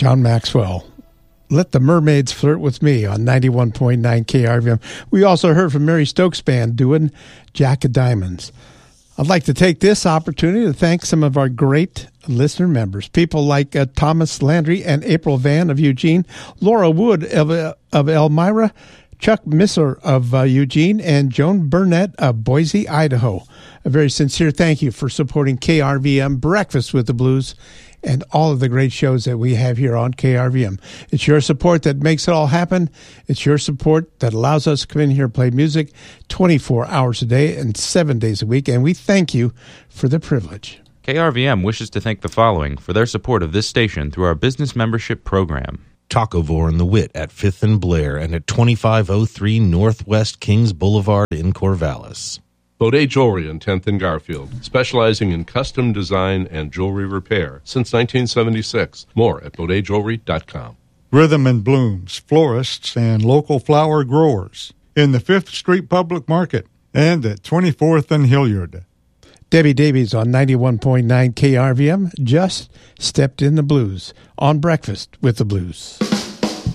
John Maxwell. Let the Mermaids Flirt with Me on 91.9 KRVM. We also heard from Mary Stokes Band doing Jack of Diamonds. I'd like to take this opportunity to thank some of our great listener members, people like Thomas Landry and April Van of Eugene, Laura Wood of Elmira, Chuck Misser of Eugene, and Joan Burnett of Boise, Idaho. A very sincere thank you for supporting KRVM Breakfast with the Blues and all of the great shows that we have here on KRVM. It's your support that makes it all happen. It's your support that allows us to come in here and play music 24 hours a day and 7 days a week, and we thank you for the privilege. KRVM wishes to thank the following for their support of this station through our business membership program. Tacovore and the Wit at 5th and Blair and at 2503 Northwest Kings Boulevard in Corvallis. Baudet Jewelry in 10th and Garfield, specializing in custom design and jewelry repair since 1976. More at BaudetJewelry.com. Rhythm and Blooms, florists and local flower growers in the 5th Street Public Market and at 24th and Hilliard. Debbie Davies on 91.9 KRVM just stepped in the blues on Breakfast with the Blues.